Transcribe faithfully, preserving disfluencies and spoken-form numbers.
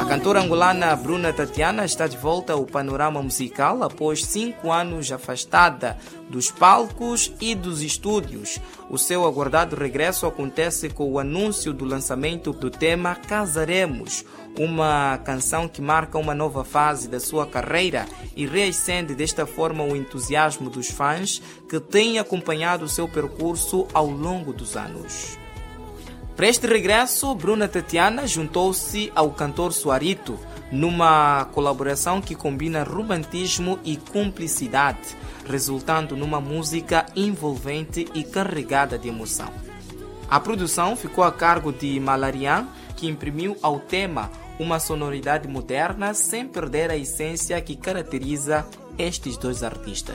cantora angolana Bruna Tatiana está de volta ao panorama musical após cinco anos afastada dos palcos e dos estúdios. O seu aguardado regresso acontece com o anúncio do lançamento do tema Casaremos, uma canção que marca uma nova fase da sua carreira e reacende desta forma o entusiasmo dos fãs que têm acompanhado o seu percurso ao longo dos anos. Para este regresso, Bruna Tatiana juntou-se ao cantor Suarito numa colaboração que combina romantismo e cumplicidade, resultando numa música envolvente e carregada de emoção. A produção ficou a cargo de Malarian, que imprimiu ao tema uma sonoridade moderna sem perder a essência que caracteriza estes dois artistas.